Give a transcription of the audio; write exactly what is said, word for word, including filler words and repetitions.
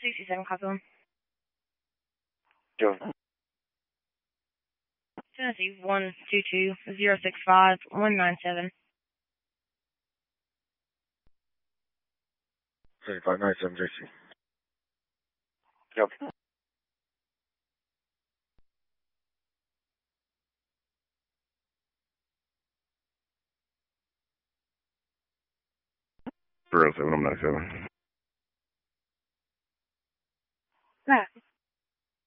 sixty-seven, copy one. Go. Tennessee, one two two zero six five one nine seven. seventy-five ninety-seven, J C. Go. zero seven, I'm ninety-seven.